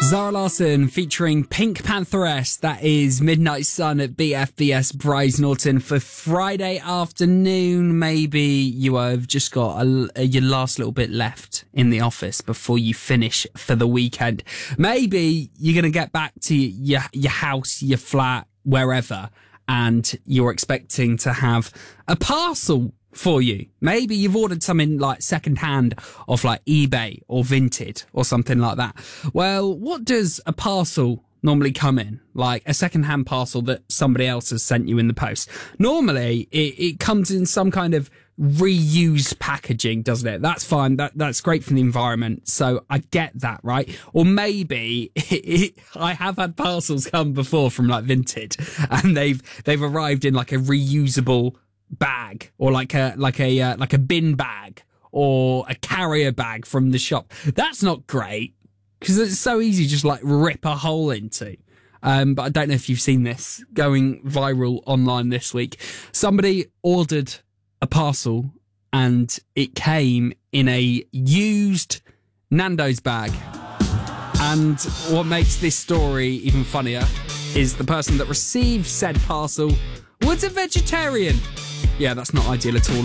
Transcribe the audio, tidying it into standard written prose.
Zara Larsson featuring Pink Pantheress. That is Midnight Sun at BFBS Bryce Norton for Friday afternoon. Maybe you have just got your last little bit left in the office before you finish for the weekend. Maybe you're going to get back to your house, your flat, wherever, and you're expecting to have a parcel for you. Maybe you've ordered something like second hand off like eBay or Vinted or something like that. Well, what does a parcel normally come in? Like a second hand parcel that somebody else has sent you in the post. Normally it comes in some kind of reused packaging, doesn't it? That's fine. That's great for the environment. So I get that, right? Or maybe I have had parcels come before from like Vinted and they've arrived in like a reusable bag or like a bin bag or a carrier bag from the shop. That's not great because it's so easy to just like rip a hole into. But I don't know if you've seen this going viral online this week. Somebody ordered a parcel and it came in a used Nando's bag. And what makes this story even funnier is the person that received said parcel was a vegetarian. Yeah, that's not ideal at all.